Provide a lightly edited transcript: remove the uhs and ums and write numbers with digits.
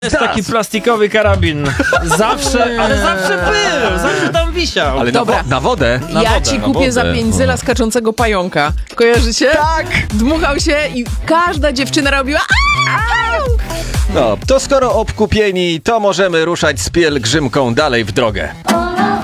Jest taki plastikowy karabin. Zawsze, ale zawsze był. Zawsze tam wisiał. Ale Dobra. na wodę. Ja ci kupię za 5 zyla skaczącego pająka. Kojarzycie? Tak! Dmuchał się i każda dziewczyna robiła No, to skoro obkupieni, to możemy ruszać z pielgrzymką dalej w drogę.